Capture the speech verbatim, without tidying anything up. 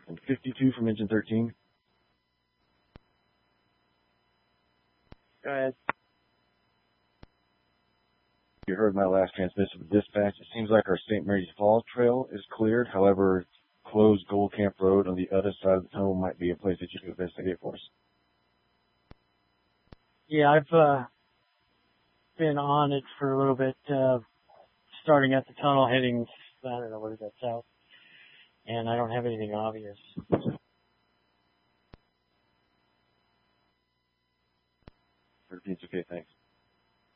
And fifty-two from engine thirteen. Go ahead. You heard my last transmission with dispatch. It seems like our Saint Mary's Falls trail is cleared. However, closed Gold Camp Road on the other side of the tunnel might be a place that you can investigate for us. Yeah, I've uh, been on it for a little bit, uh, starting at the tunnel, heading, I don't know, what is that, south? And I don't have anything obvious. Everything's okay, thanks.